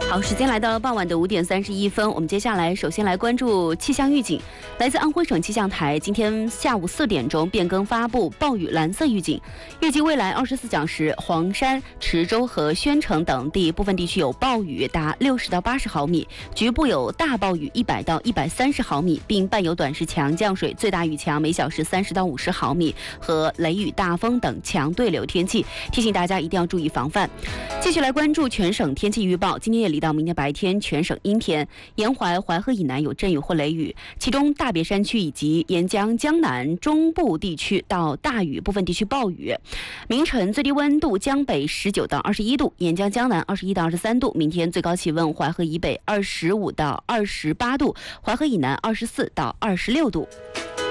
好，时间来到了傍晚的5点31分，我们接下来首先来关注气象预警。来自安徽省气象台今天下午4点钟变更发布暴雨蓝色预警，预计未来24小时，黄山、池州和宣城等地部分地区有暴雨达60到80毫米，局部有大暴雨100到130毫米，并伴有短时强降水，最大雨强每小时30到50毫米，和雷雨、大风等强对流天气，提醒大家一定要注意防范。继续来关注全省天气预报，今天夜里到明天白天全省阴天，沿淮、淮河以南有阵雨或雷雨，其中大别山区以及沿江江南中部地区到大雨，部分地区暴雨。明晨最低温度江北19到21度，沿江江南21到23度。明天最高气温淮河以北25到28度，淮河以南24到26度。